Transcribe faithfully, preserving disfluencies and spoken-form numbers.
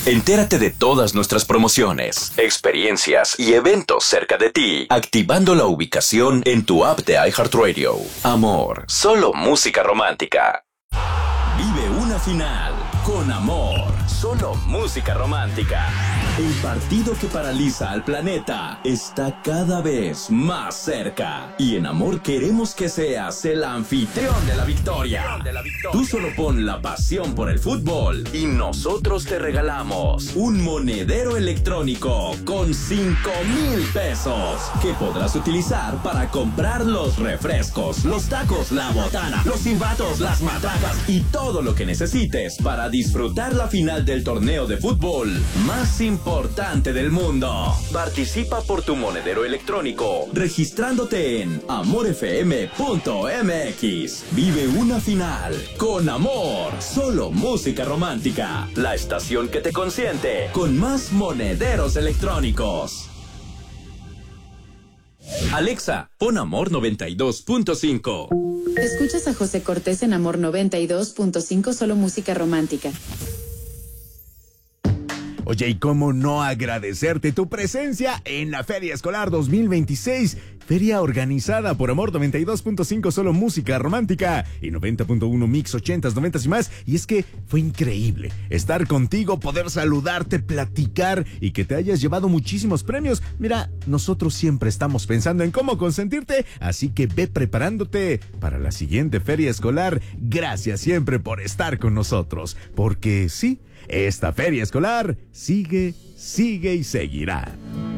Entérate de todas nuestras promociones, experiencias y eventos cerca de ti, activando la ubicación en tu app de iHeartRadio. Amor, solo música romántica. Vive una final con Amor, solo música romántica. El partido que paraliza al planeta está cada vez más cerca. Y en Amor queremos que seas el anfitrión de la victoria. Tú solo pon la pasión por el fútbol y nosotros te regalamos un monedero electrónico con cinco mil pesos que podrás utilizar para comprar los refrescos, los tacos, la botana, los silbatos, las matracas y todo lo que necesites para disfrutar la final del torneo de fútbol más importante del mundo. Participa por tu monedero electrónico registrándote en amor f m punto m x. Vive una final con Amor, solo música romántica. La estación que te consiente con más monederos electrónicos. Alexa, pon Amor noventa y dos punto cinco. Escuchas a José Cortés en Amor noventa y dos punto cinco, solo música romántica. Oye, ¿y cómo no agradecerte tu presencia en la Feria Escolar dos mil veintiséis? Feria organizada por Amor noventa y dos punto cinco, solo música romántica, y noventa punto uno Mix ochentas, noventas y más. Y es que fue increíble estar contigo, poder saludarte, platicar y que te hayas llevado muchísimos premios. Mira, nosotros siempre estamos pensando en cómo consentirte, así que ve preparándote para la siguiente Feria Escolar. Gracias siempre por estar con nosotros, porque sí, esta Feria Escolar sigue, sigue y seguirá.